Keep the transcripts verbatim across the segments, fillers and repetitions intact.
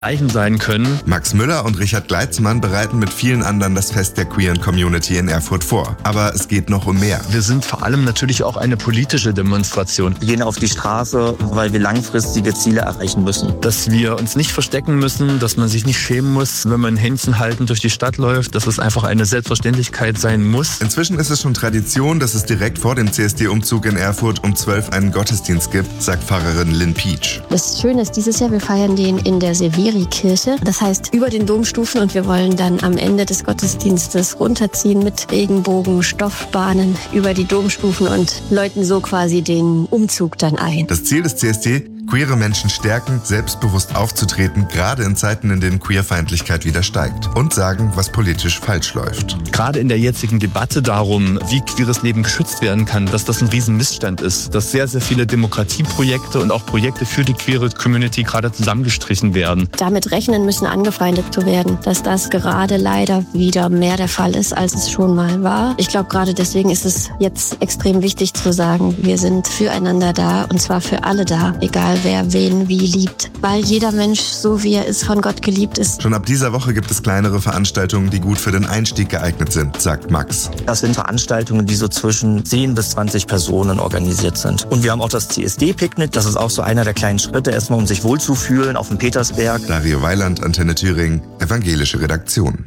Zeichen sein können. Max Müller und Richard Gleitzmann bereiten mit vielen anderen das Fest der queeren Community in Erfurt vor. Aber es geht noch um mehr. Wir sind vor allem natürlich auch eine politische Demonstration. Wir gehen auf die Straße, weil wir langfristige Ziele erreichen müssen. Dass wir uns nicht verstecken müssen, dass man sich nicht schämen muss, wenn man Händchen haltend durch die Stadt läuft, dass es einfach eine Selbstverständlichkeit sein muss. Inzwischen ist es schon Tradition, dass es direkt vor dem C S D-Umzug in Erfurt um zwölf einen Gottesdienst gibt, sagt Pfarrerin Lynn Peach. Das Schöne ist, dieses Jahr, wir feiern den in der Severi-Kirche. Das heißt, über den Domstufen, und wir wollen dann am Ende des Gottesdienstes runterziehen mit Regenbogen, Stoffbahnen über die Domstufen und läuten so quasi den Umzug dann ein. Das Ziel des C S D? Queere Menschen stärken, selbstbewusst aufzutreten, gerade in Zeiten, in denen Queerfeindlichkeit wieder steigt. Und sagen, was politisch falsch läuft. Gerade in der jetzigen Debatte darum, wie queeres Leben geschützt werden kann, dass das ein Riesenmissstand ist. Dass sehr, sehr viele Demokratieprojekte und auch Projekte für die queere Community gerade zusammengestrichen werden. Damit rechnen müssen, angefeindet zu werden. Dass das gerade leider wieder mehr der Fall ist, als es schon mal war. Ich glaube, gerade deswegen ist es jetzt extrem wichtig zu sagen, wir sind füreinander da, und zwar für alle da, egal wer wen wie liebt. Weil jeder Mensch, so wie er ist, von Gott geliebt ist. Schon ab dieser Woche gibt es kleinere Veranstaltungen, die gut für den Einstieg geeignet sind, sagt Max. Das sind Veranstaltungen, die so zwischen zehn bis zwanzig Personen organisiert sind. Und wir haben auch das C S D-Picknick. Das ist auch so einer der kleinen Schritte, erstmal um sich wohlzufühlen auf dem Petersberg. Dario Weiland, Antenne Thüringen, evangelische Redaktion.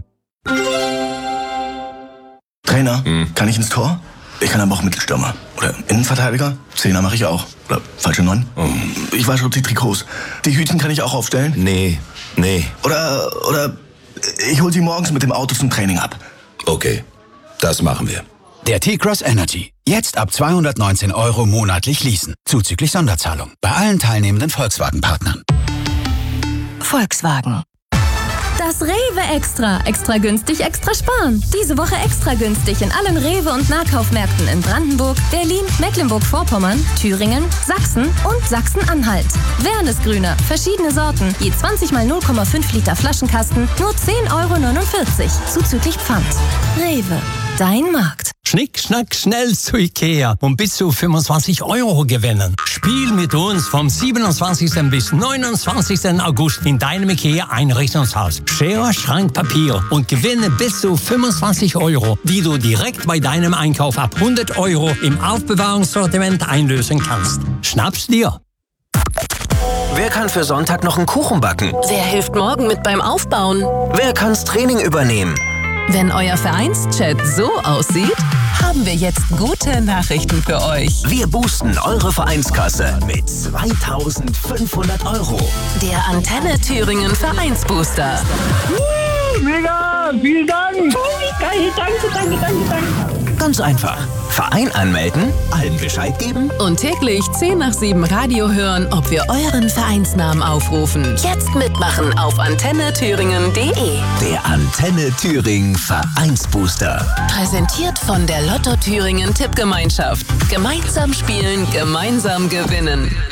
Trainer, hm. kann ich ins Tor? Ich kann aber auch Mittelstürmer. Oder Innenverteidiger? Zehner mache ich auch. Oder falsche Neun? Oh. Ich wasche die Trikots. Die Hütchen kann ich auch aufstellen? Nee, nee. Oder, oder ich hol sie morgens mit dem Auto zum Training ab. Okay, das machen wir. Der T-Cross Energy. Jetzt ab zweihundertneunzehn Euro monatlich leasen. Zuzüglich Sonderzahlung. Bei allen teilnehmenden Volkswagen-Partnern. Volkswagen. Das Rewe Extra. Extra günstig, extra sparen. Diese Woche extra günstig in allen Rewe- und Nahkaufmärkten in Brandenburg, Berlin, Mecklenburg-Vorpommern, Thüringen, Sachsen und Sachsen-Anhalt. Wernesgrüner, verschiedene Sorten, je zwanzig mal null Komma fünf Liter Flaschenkasten, nur zehn Euro neunundvierzig, zuzüglich Pfand. Rewe, dein Markt. Schnick, schnack, schnell zu Ikea und bis zu fünfundzwanzig Euro gewinnen. Spiel mit uns vom siebenundzwanzigsten bis neunundzwanzigsten August in deinem Ikea-Einrichtungshaus. Schere, Schrank, Papier und gewinne bis zu fünfundzwanzig Euro, die du direkt bei deinem Einkauf ab hundert Euro im Aufbewahrungssortiment einlösen kannst. Schnapp's dir! Wer kann für Sonntag noch einen Kuchen backen? Wer hilft morgen mit beim Aufbauen? Wer kann's Training übernehmen? Wenn euer Vereinschat so aussieht, haben wir jetzt gute Nachrichten für euch. Wir boosten eure Vereinskasse mit zweitausendfünfhundert Euro. Der Antenne Thüringen Vereinsbooster. Uh, mega, vielen Dank. Oh, geil, danke, danke, danke, danke. Ganz einfach. Verein anmelden, allen Bescheid geben und täglich zehn nach sieben Radio hören, ob wir euren Vereinsnamen aufrufen. Jetzt mitmachen auf antenne thüringen punkt de. Der Antenne Thüringen Vereinsbooster. Präsentiert von der Lotto Thüringen Tippgemeinschaft. Gemeinsam spielen, gemeinsam gewinnen.